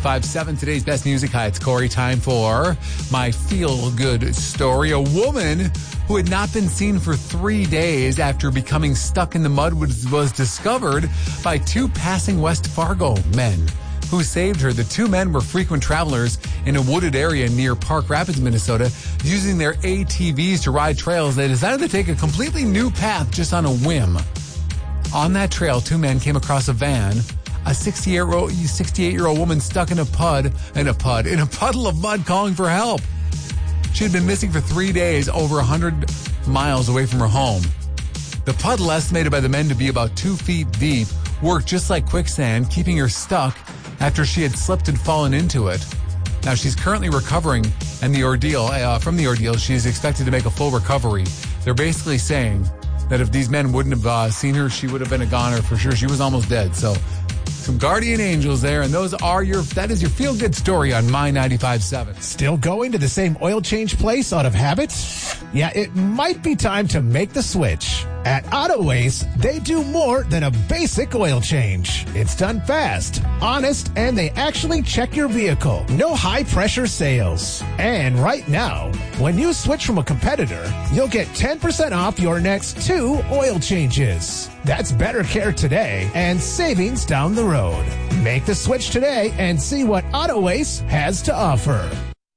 95.7. Today's best music. Hi, it's Corey. Time for my feel-good story. A woman who had not been seen for 3 days after becoming stuck in the mud was discovered by two passing West Fargo men who saved her. The two men were frequent travelers in a wooded area near Park Rapids, Minnesota. Using their ATVs to ride trails, they decided to take a completely new path just on a whim. On that trail, two men came across a van, a 68-year-old woman stuck in a puddle of mud calling for help. She had been missing for 3 days, over 100 miles away from her home. The puddle, estimated by the men to be about 2 feet deep, worked just like quicksand, keeping her stuck after she had slipped and fallen into it. Now, she's currently recovering from the ordeal. She is expected to make a full recovery. They're basically saying that if these men wouldn't have seen her, she would have been a goner for sure. She was almost dead. So, some guardian angels there, and that is your feel-good story on My 95.7. Still going to the same oil change place out of habit? Yeah, it might be time to make the switch. At Autoways, they do more than a basic oil change. It's done fast, honest, and they actually check your vehicle. No high-pressure sales. And right now, when you switch from a competitor, you'll get 10% off your next 2 oil changes. That's better care today and savings down the road. Make the switch today and see what Autoways has to offer.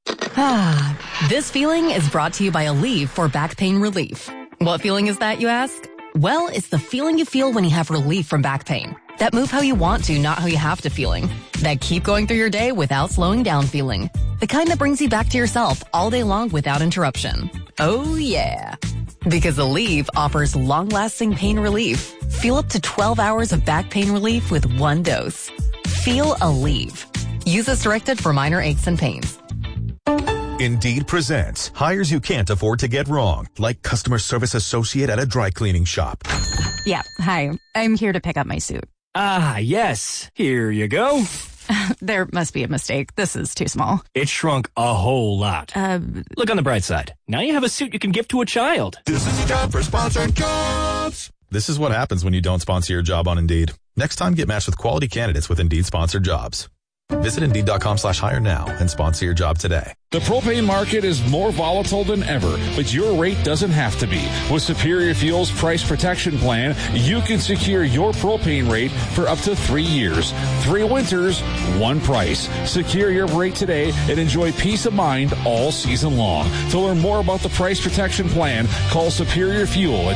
This feeling is brought to you by Aleve for back pain relief. What feeling is that, you ask? Well, it's the feeling you feel when you have relief from back pain. That move how you want to, not how you have to feeling. That keep going through your day without slowing down feeling. The kind that brings you back to yourself all day long without interruption. Oh, yeah. Because Aleve offers long-lasting pain relief. Feel up to 12 hours of back pain relief with 1 dose. Feel Aleve. Use as directed for minor aches and pains. Indeed presents hires you can't afford to get wrong, like customer service associate at a dry cleaning shop. Yeah, hi. I'm here to pick up my suit. Ah, yes. Here you go. There must be a mistake. This is too small. It shrunk a whole lot. Look on the bright side. Now you have a suit you can give to a child. This is your job for sponsored jobs. This is what happens when you don't sponsor your job on Indeed. Next time, get matched with quality candidates with Indeed sponsored jobs. Visit Indeed.com/hire now and sponsor your job today. The propane market is more volatile than ever, but your rate doesn't have to be. With Superior Fuel's Price Protection Plan, you can secure your propane rate for up to 3 years. 3 winters, 1 price. Secure your rate today and enjoy peace of mind all season long. To learn more about the Price Protection Plan, call Superior Fuel at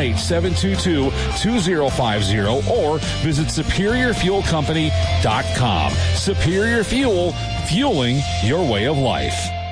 218-722-2050 or visit SuperiorFuelCompany.com. Superior Fuel, fueling your way of life.